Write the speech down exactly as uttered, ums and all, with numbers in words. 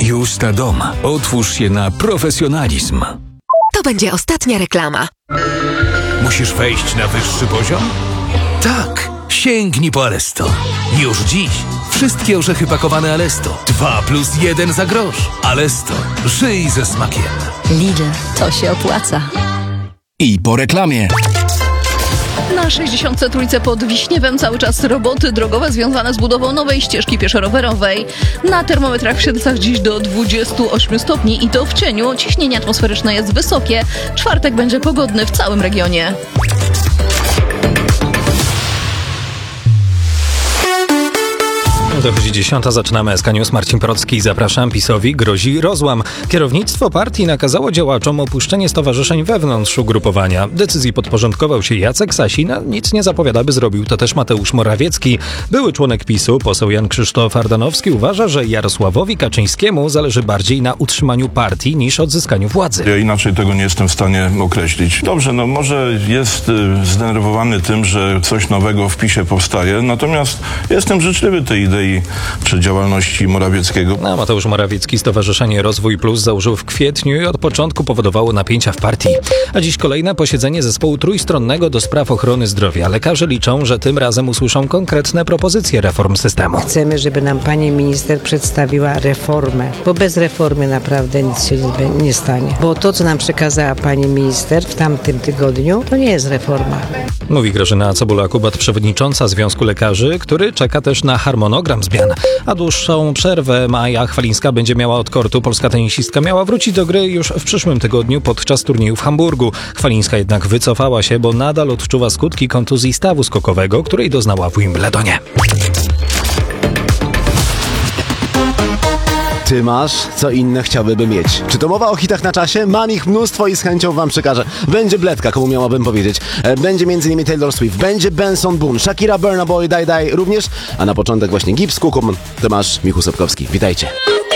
Justa Dom. Otwórz się na profesjonalizm. To będzie ostatnia reklama. Musisz wejść na wyższy poziom? Tak. Sięgnij po Alesto. Już dziś. Wszystkie orzechy pakowane Alesto. Dwa plus jeden za grosz. Alesto. Żyj ze smakiem. Lidl, to się opłaca. I po reklamie. Na sześćdziesiątce trójce pod Wiśniewem cały czas roboty drogowe związane z budową nowej ścieżki pieszo-rowerowej. Na termometrach w Siedlcach dziś do dwudziestu ośmiu stopni i to w cieniu. Ciśnienie atmosferyczne jest wysokie. Czwartek będzie pogodny w całym regionie. Dochodzi dziesiąta, zaczynamy S K News. Marcin Procki, zapraszam. PiS-owi grozi rozłam. Kierownictwo partii nakazało działaczom opuszczenie stowarzyszeń wewnątrz ugrupowania. Decyzji podporządkował się Jacek Sasin, a nic nie zapowiada, by zrobił to też Mateusz Morawiecki. Były członek PiS-u, poseł Jan Krzysztof Ardanowski, uważa, że Jarosławowi Kaczyńskiemu zależy bardziej na utrzymaniu partii niż odzyskaniu władzy. Ja inaczej tego nie jestem w stanie określić. Dobrze, no może jest y, zdenerwowany tym, że coś nowego w PiS-ie powstaje, natomiast jestem życzliwy tej idei czy działalności Morawieckiego. A Mateusz Morawiecki Stowarzyszenie Rozwój Plus założył w kwietniu i od początku powodowało napięcia w partii. A dziś kolejne posiedzenie zespołu trójstronnego do spraw ochrony zdrowia. Lekarze liczą, że tym razem usłyszą konkretne propozycje reform systemu. Chcemy, żeby nam pani minister przedstawiła reformę, bo bez reformy naprawdę nic się nie, nie stanie. Bo to, co nam przekazała pani minister w tamtym tygodniu, to nie jest reforma. Mówi Grażyna Cebula-Kubat, przewodnicząca Związku Lekarzy, który czeka też na harmonogram zmian. A dłuższą przerwę Maja Chwalińska będzie miała od kortu. Polska tenisistka miała wrócić do gry już w przyszłym tygodniu podczas turnieju w Hamburgu. Chwalińska jednak wycofała się, bo nadal odczuwa skutki kontuzji stawu skokowego, której doznała w Wimbledonie. Ty masz, co inne chciałyby mieć. Czy to mowa o hitach na czasie? Mam ich mnóstwo i z chęcią wam przekażę. Będzie Bledka, komu miałabym powiedzieć. Będzie m.in. Taylor Swift, będzie Benson Boone, Shakira, Burna Boy, Daj Daj również. A na początek właśnie Gibbs, Kukum, Tomasz Michu Sobkowski. Witajcie.